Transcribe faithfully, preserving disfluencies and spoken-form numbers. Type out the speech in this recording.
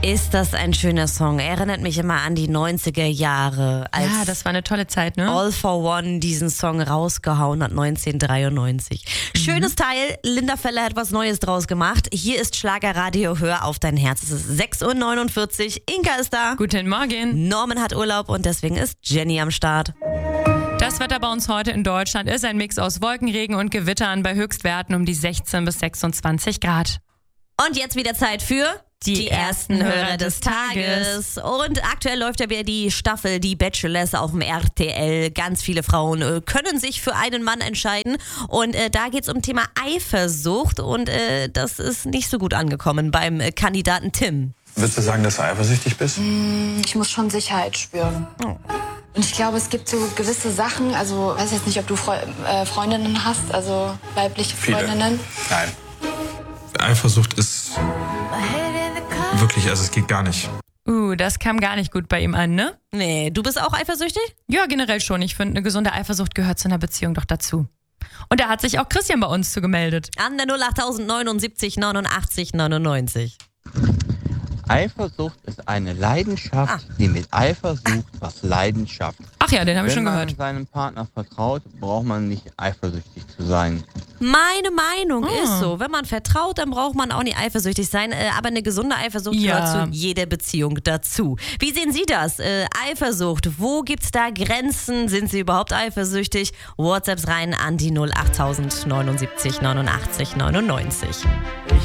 Ist das ein schöner Song? Erinnert mich immer an die neunziger Jahre. Als Ja, das war eine tolle Zeit, ne? All for One diesen Song rausgehauen hat, neunzehnhundertdreiundneunzig. Mhm. Schönes Teil, Linda Feller hat was Neues draus gemacht. Hier ist Schlagerradio, hör auf dein Herz. Es ist sechs Uhr neunundvierzig, Inka ist da. Guten Morgen. Norman hat Urlaub und deswegen ist Jenny am Start. Das Wetter bei uns heute in Deutschland ist ein Mix aus Wolkenregen und Gewittern bei Höchstwerten um die sechzehn bis sechsundzwanzig Grad. Und jetzt wieder Zeit für Die, die ersten Hörer des Tages. Und aktuell läuft ja wieder die Staffel Die Bachelors auf dem R T L. Ganz viele Frauen äh, können sich für einen Mann entscheiden. Und äh, da geht es um Thema Eifersucht. Und äh, das ist nicht so gut angekommen beim äh, Kandidaten Tim. Würdest du sagen, dass du eifersüchtig bist? Ich muss schon Sicherheit spüren. Oh. Und ich glaube, es gibt so gewisse Sachen, also ich weiß jetzt nicht, ob du Fre äh, Freundinnen hast, also weibliche Viele. Freundinnen. Nein. Eifersucht ist wirklich, also es geht gar nicht. Uh, das kam gar nicht gut bei ihm an, ne? Nee, du bist auch eifersüchtig? Ja, generell schon. Ich finde, eine gesunde Eifersucht gehört zu einer Beziehung doch dazu. Und da hat sich auch Christian bei uns zu gemeldet. An der null acht neunundsiebzig neunundachtzig neunundneunzig. Eifersucht ist eine Leidenschaft, die mit Eifer sucht, was Leidenschaft. Ach ja, den habe ich Wenn schon man gehört. seinem Partner vertraut, braucht man nicht eifersüchtig zu sein. Meine Meinung Ah. ist so, wenn man vertraut, dann braucht man auch nicht eifersüchtig sein, äh, aber eine gesunde Eifersucht Ja. gehört zu jeder Beziehung dazu. Wie sehen Sie das? Äh, Eifersucht, wo gibt's da Grenzen? Sind Sie überhaupt eifersüchtig? WhatsApps rein an die null acht neunundsiebzig neunundachtzig neunundneunzig.